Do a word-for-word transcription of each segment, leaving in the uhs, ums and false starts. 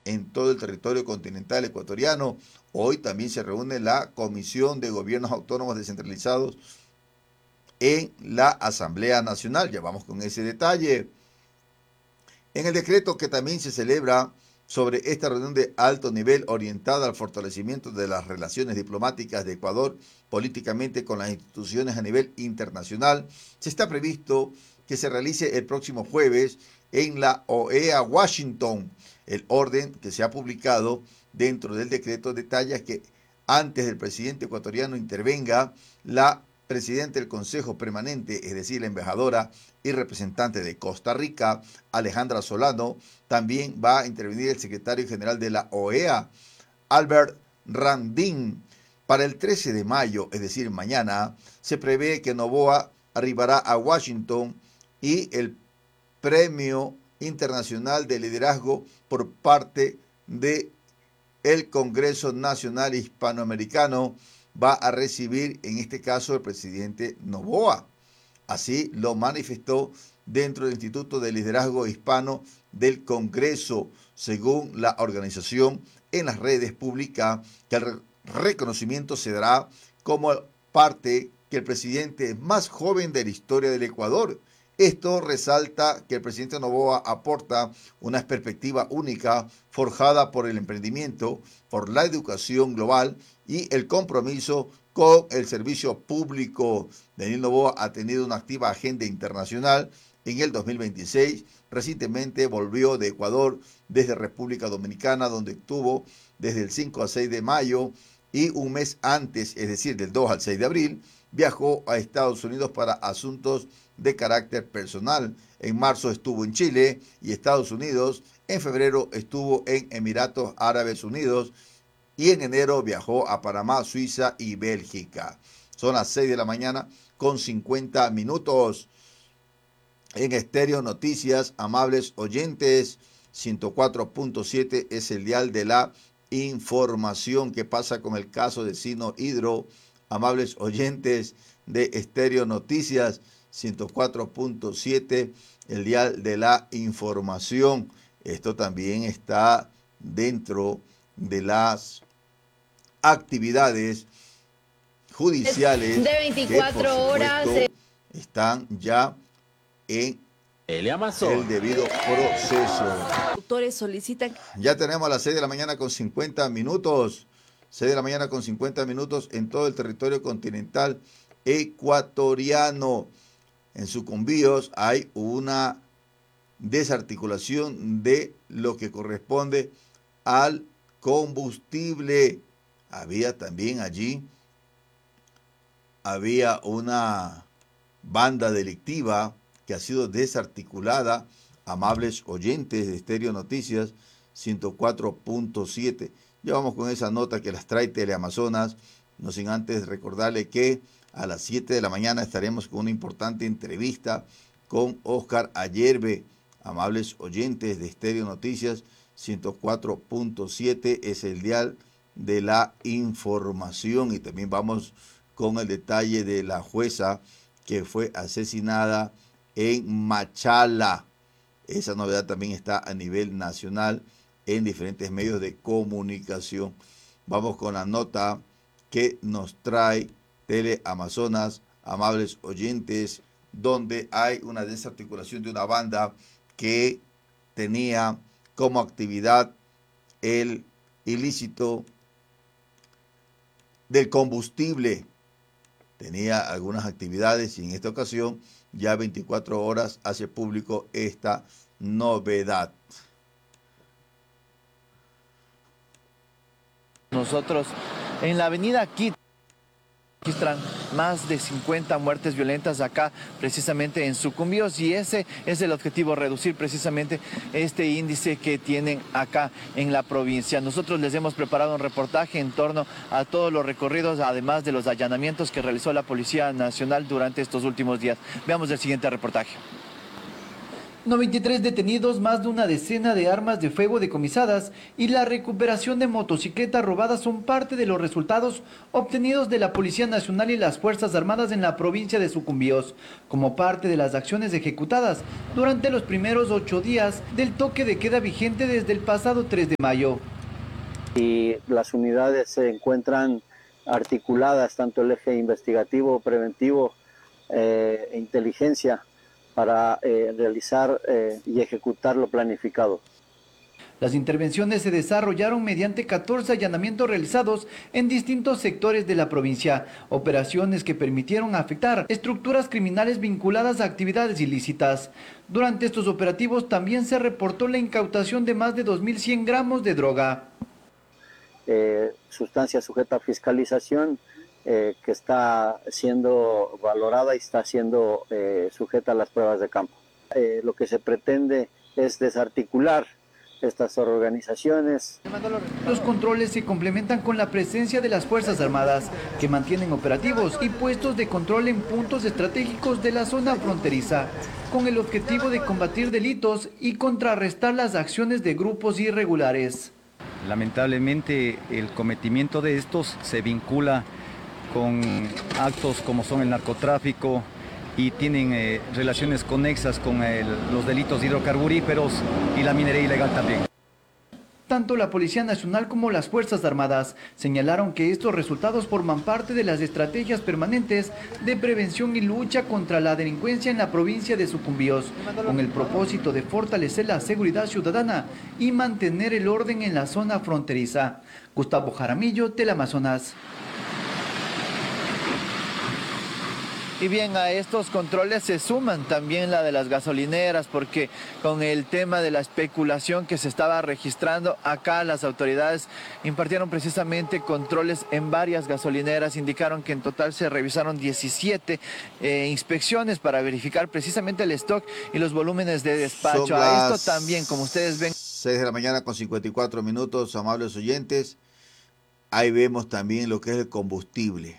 en todo el territorio continental ecuatoriano. Hoy también se reúne la Comisión de Gobiernos Autónomos Descentralizados en la Asamblea Nacional. Ya vamos con ese detalle. En el decreto que también se celebra sobre esta reunión de alto nivel orientada al fortalecimiento de las relaciones diplomáticas de Ecuador políticamente con las instituciones a nivel internacional, se está previsto que se realice el próximo jueves en la O E A Washington. El orden que se ha publicado dentro del decreto detalla que antes del presidente ecuatoriano intervenga la presidenta del Consejo Permanente, es decir, la embajadora y representante de Costa Rica, Alejandra Solano. También va a intervenir el secretario general de la O E A, Albert Randín. Para el trece de mayo, es decir, mañana, se prevé que Noboa arribará a Washington y el Premio Internacional de Liderazgo por parte de el Congreso Nacional Hispanoamericano va a recibir, en este caso, el presidente Noboa. Así lo manifestó dentro del Instituto de Liderazgo Hispano del Congreso. Según la organización, en las redes publica que el reconocimiento se dará como parte que el presidente más joven de la historia del Ecuador. Esto resalta que el presidente Noboa aporta una perspectiva única forjada por el emprendimiento, por la educación global y el compromiso con el servicio público. Daniel Noboa ha tenido una activa agenda internacional. En el dos mil veintiséis, recientemente volvió de Ecuador desde República Dominicana, donde estuvo desde el cinco al seis de mayo, y un mes antes, es decir, del dos al seis de abril, viajó a Estados Unidos para asuntos de carácter personal. En marzo estuvo en Chile y Estados Unidos. En febrero estuvo en Emiratos Árabes Unidos y en enero viajó a Panamá, Suiza y Bélgica. Son las seis de la mañana con cincuenta minutos. En Estéreo Noticias, amables oyentes, ciento cuatro punto siete es el dial de la información. ¿Qué pasa con el caso de Sino Hidro? Amables oyentes de Estéreo Noticias, ciento cuatro punto siete, el dial de la información. Esto también está dentro de las actividades judiciales de veinticuatro que, por horas supuesto, están ya en el debido proceso. Autores solicitan. Ya tenemos a las seis de la mañana con cincuenta minutos. seis de la mañana con cincuenta minutos en todo el territorio continental ecuatoriano. En Sucumbíos hay una desarticulación de lo que corresponde al combustible. Había también allí, había una banda delictiva que ha sido desarticulada. Amables oyentes de Estéreo Noticias, ciento cuatro punto siete. Ya vamos con esa nota que las trae Teleamazonas, no sin antes recordarle que a las siete de la mañana estaremos con una importante entrevista con Oscar Ayerbe. Amables oyentes de Estéreo Noticias, ciento cuatro punto siete es el dial de la información. Y también vamos con el detalle de la jueza que fue asesinada en Machala. Esa novedad también está a nivel nacional en diferentes medios de comunicación. Vamos con la nota que nos trae Teleamazonas, amables oyentes, donde hay una desarticulación de una banda que tenía como actividad el ilícito del combustible. Tenía algunas actividades y en esta ocasión ya veinticuatro horas hace público esta novedad. Nosotros en la avenida Quito registran más de cincuenta muertes violentas acá precisamente en Sucumbíos, y ese es el objetivo, reducir precisamente este índice que tienen acá en la provincia. Nosotros les hemos preparado un reportaje en torno a todos los recorridos, además de los allanamientos que realizó la Policía Nacional durante estos últimos días. Veamos el siguiente reportaje. noventa y tres detenidos, más de una decena de armas de fuego decomisadas y la recuperación de motocicletas robadas son parte de los resultados obtenidos de la Policía Nacional y las Fuerzas Armadas en la provincia de Sucumbíos, como parte de las acciones ejecutadas durante los primeros ocho días del toque de queda vigente desde el pasado tres de mayo. Y las unidades se encuentran articuladas, tanto el eje investigativo, preventivo eh, e inteligencia, para eh, realizar eh, y ejecutar lo planificado. Las intervenciones se desarrollaron mediante catorce allanamientos realizados en distintos sectores de la provincia, operaciones que permitieron afectar estructuras criminales vinculadas a actividades ilícitas. Durante estos operativos también se reportó la incautación de más de dos mil cien gramos de droga. Eh, sustancia sujeta a fiscalización, Eh, que está siendo valorada y está siendo eh, sujeta a las pruebas de campo. Eh, lo que se pretende es desarticular estas organizaciones. Los controles se complementan con la presencia de las Fuerzas Armadas, que mantienen operativos y puestos de control en puntos estratégicos de la zona fronteriza, con el objetivo de combatir delitos y contrarrestar las acciones de grupos irregulares. Lamentablemente, el cometimiento de estos se vincula con actos como son el narcotráfico y tienen eh, relaciones conexas con el, los delitos hidrocarburíferos y la minería ilegal también. Tanto la Policía Nacional como las Fuerzas Armadas señalaron que estos resultados forman parte de las estrategias permanentes de prevención y lucha contra la delincuencia en la provincia de Sucumbíos, con el propósito de fortalecer la seguridad ciudadana y mantener el orden en la zona fronteriza. Gustavo Jaramillo, Teleamazonas. Y bien, a estos controles se suman también la de las gasolineras, porque con el tema de la especulación que se estaba registrando acá, las autoridades impartieron precisamente controles en varias gasolineras. Indicaron que en total se revisaron diecisiete eh, inspecciones para verificar precisamente el stock y los volúmenes de despacho. Son A las esto también, como ustedes ven, seis de la mañana con cincuenta y cuatro minutos, amables oyentes. Ahí vemos también lo que es el combustible.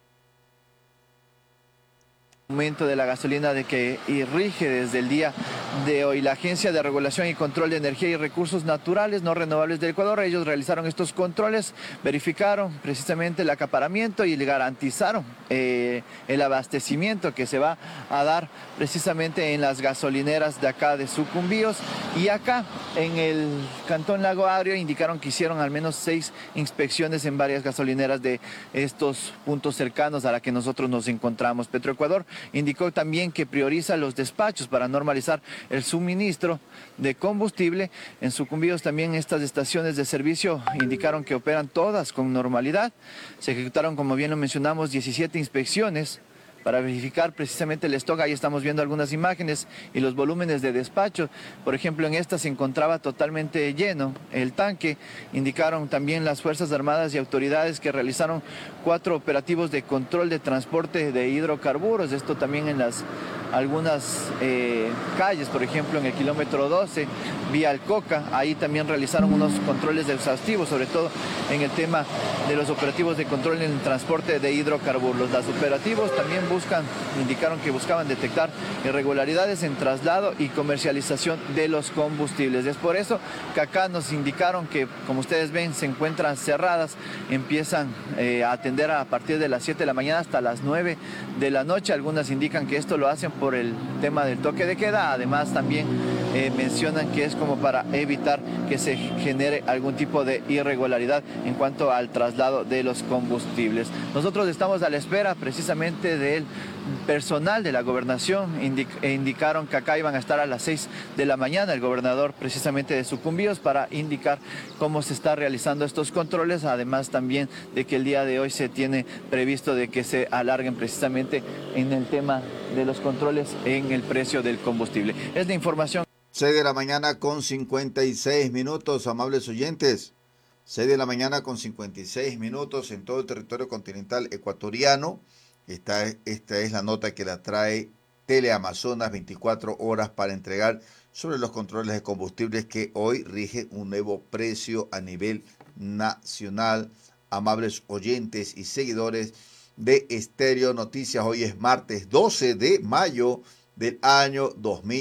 Aumento de la gasolina de que rige desde el día de hoy. La Agencia de Regulación y Control de Energía y Recursos Naturales No Renovables del Ecuador, ellos realizaron estos controles, verificaron precisamente el acaparamiento y le garantizaron eh, el abastecimiento que se va a dar precisamente en las gasolineras de acá de Sucumbíos. Y acá en el Cantón Lago Agrio indicaron que hicieron al menos seis inspecciones en varias gasolineras de estos puntos cercanos a la que nosotros nos encontramos. Petroecuador indicó también que prioriza los despachos para normalizar el suministro de combustible. En Sucumbíos también estas estaciones de servicio indicaron que operan todas con normalidad. Se ejecutaron, como bien lo mencionamos, diecisiete inspecciones para verificar precisamente el stock. Ahí estamos viendo algunas imágenes y los volúmenes de despacho. Por ejemplo, en esta se encontraba totalmente lleno el tanque. Indicaron también las Fuerzas Armadas y autoridades que realizaron cuatro operativos de control de transporte de hidrocarburos. Esto también en las algunas eh, calles, por ejemplo, en el kilómetro doce, vía Alcoca. Ahí también realizaron unos controles exhaustivos, sobre todo en el tema de los operativos de control en el transporte de hidrocarburos. Los operativos también buscan, indicaron que buscaban detectar irregularidades en traslado y comercialización de los combustibles. Es por eso que acá nos indicaron que, como ustedes ven, se encuentran cerradas, empiezan eh, a atender a partir de las siete de la mañana hasta las nueve de la noche. Algunas indican que esto lo hacen por el tema del toque de queda. Además también eh, mencionan que es como para evitar que se genere algún tipo de irregularidad en cuanto al traslado de los combustibles. Nosotros estamos a la espera precisamente del personal de la gobernación. Indic indicaron que acá iban a estar a las seis de la mañana el gobernador precisamente de Sucumbíos para indicar cómo se está realizando estos controles, además también de que el día de hoy se tiene previsto de que se alarguen precisamente en el tema de los controles en el precio del combustible. Es la información. seis de la mañana con cincuenta y seis minutos, amables oyentes. seis de la mañana con cincuenta y seis minutos en todo el territorio continental ecuatoriano. Esta, esta es la nota que la trae Teleamazonas, veinticuatro horas para entregar sobre los controles de combustibles que hoy rige un nuevo precio a nivel nacional. Amables oyentes y seguidores de Estéreo Noticias, hoy es martes doce de mayo del año dos mil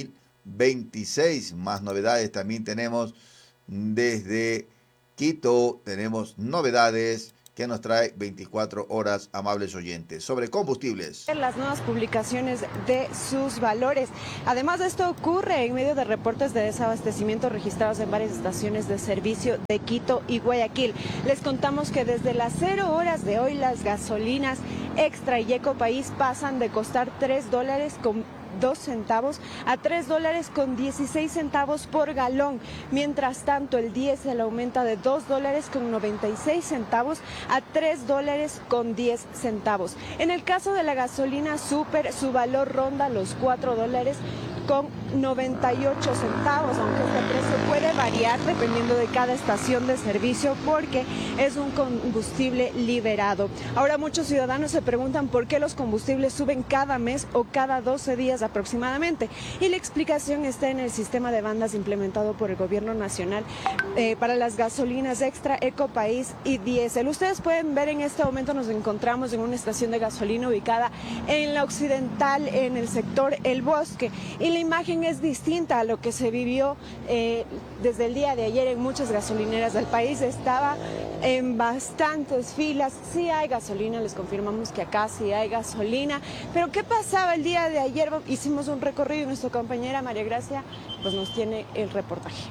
veintiséis. Más novedades también tenemos desde Quito, tenemos novedades que nos trae veinticuatro horas, amables oyentes, sobre combustibles. Las nuevas publicaciones de sus valores. Además, esto ocurre en medio de reportes de desabastecimiento registrados en varias estaciones de servicio de Quito y Guayaquil. Les contamos que desde las cero horas de hoy las gasolinas Extra y Ecopaís pasan de costar tres dólares con dos centavos a tres dólares con dieciséis centavos por galón. Mientras tanto, el diésel aumenta de dos dólares con noventa y seis centavos a tres dólares con diez centavos. En el caso de la gasolina super, su valor ronda los cuatro dólares con noventa y ocho centavos, aunque este precio puede variar dependiendo de cada estación de servicio porque es un combustible liberado. Ahora muchos ciudadanos se preguntan por qué los combustibles suben cada mes o cada doce días aproximadamente, y la explicación está en el sistema de bandas implementado por el gobierno nacional eh, para las gasolinas Extra, Ecopaís y diésel. Ustedes pueden ver, en este momento nos encontramos en una estación de gasolina ubicada en la occidental, en el sector El Bosque, y la imagen es distinta a lo que se vivió eh, desde el día de ayer en muchas gasolineras del país. Estaba en bastantes filas. Sí hay gasolina, les confirmamos que acá sí hay gasolina, pero ¿qué pasaba el día de ayer? Hicimos un recorrido y nuestra compañera María Gracia pues nos tiene el reportaje.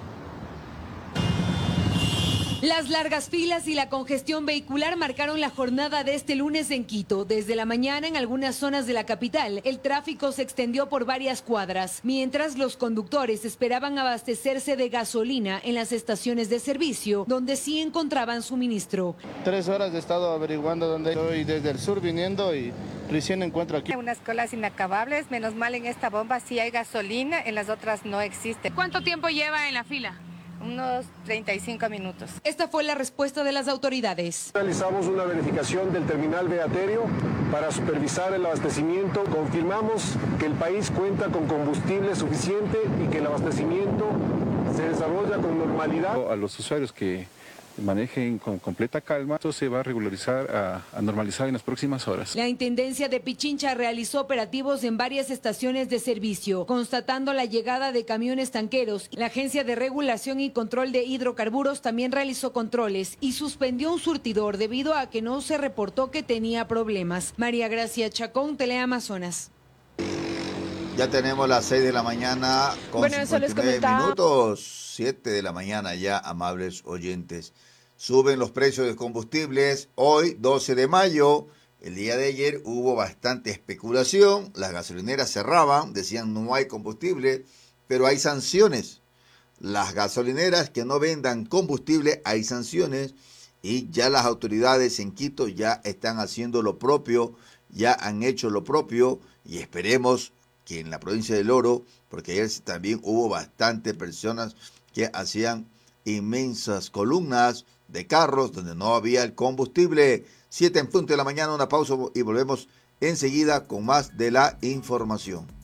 Las largas filas y la congestión vehicular marcaron la jornada de este lunes en Quito. Desde la mañana, en algunas zonas de la capital, el tráfico se extendió por varias cuadras, mientras los conductores esperaban abastecerse de gasolina en las estaciones de servicio, donde sí encontraban suministro. Tres horas he estado averiguando dónde estoy desde el sur viniendo y recién encuentro aquí. Unas colas inacabables, menos mal en esta bomba sí hay gasolina, en las otras no existe. ¿Cuánto tiempo lleva en la fila? Unos treinta y cinco minutos. Esta fue la respuesta de las autoridades. Realizamos una verificación del terminal Beaterio para supervisar el abastecimiento. Confirmamos que el país cuenta con combustible suficiente y que el abastecimiento se desarrolla con normalidad. A los usuarios que manejen con completa calma, esto se va a regularizar, a, a normalizar en las próximas horas. La Intendencia de Pichincha realizó operativos en varias estaciones de servicio, constatando la llegada de camiones tanqueros. La Agencia de Regulación y Control de Hidrocarburos también realizó controles y suspendió un surtidor debido a que no se reportó que tenía problemas. María Gracia Chacón, Teleamazonas. Ya tenemos las seis de la mañana con bueno, eso les comentaba. minutos, siete de la mañana ya, amables oyentes. Suben los precios de combustibles. Hoy, doce de mayo, el día de ayer hubo bastante especulación. Las gasolineras cerraban, decían no hay combustible, pero hay sanciones. Las gasolineras que no vendan combustible, hay sanciones, y ya las autoridades en Quito ya están haciendo lo propio, ya han hecho lo propio, y esperemos que en la provincia del Oro, porque ayer también hubo bastantes personas que hacían inmensas columnas de carros donde no había el combustible. Siete en punto de la mañana, una pausa y volvemos enseguida con más de la información.